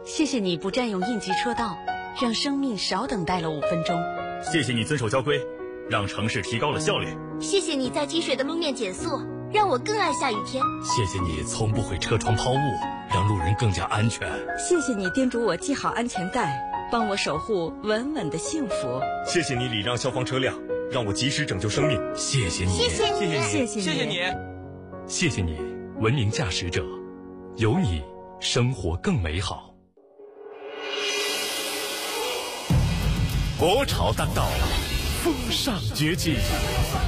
谢谢你不占用应急车道，让生命少等待了5分钟。 谢谢你遵守交规，让城市提高了效率。 谢谢你在积水的路面减速，让我更爱下雨天。 谢谢你从不会车窗抛物，让路人更加安全。 谢谢你叮嘱我系好安全带，帮我守护稳稳的幸福。 谢谢你礼让消防车辆，让我及时拯救生命。 谢谢你， 谢谢你， 谢谢你， 谢谢你，谢谢你，文明驾驶者，有你，生活更美好。 国潮当道，风尚崛起。